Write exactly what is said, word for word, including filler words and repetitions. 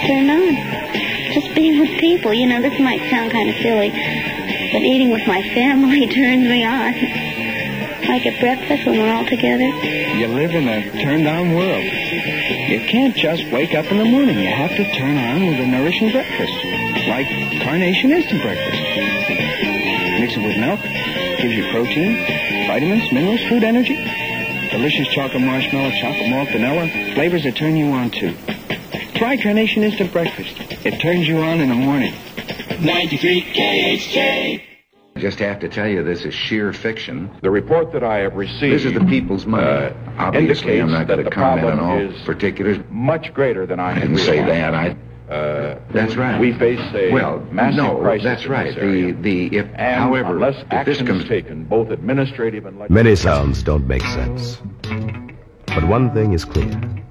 turned on. Just being with people, you know, this might sound kind of silly, but eating with my family turns me on. Like at breakfast when we're all together. You live in a turned-on world. You can't just wake up in the morning. You have to turn on with a nourishing breakfast, like Carnation Instant Breakfast. Mix it with milk, gives you protein, vitamins, minerals, food energy. Delicious chocolate marshmallow, chocolate malt, vanilla, flavors that turn you on, too. Try Carnation Instant Breakfast. It turns you on in the morning. ninety-three K H J. I just have to tell you, this is sheer fiction. The report that I have received... This is the people's money. Uh, Obviously, I'm not going to comment on all is particulars. Much greater than I I didn't say that. I... Uh, that's right. We face a well, massive no, crisis that's in right. this area. The, the, if, and however, unless if action this comes... is taken, both administrative and... Many sounds don't make sense. But one thing is clear.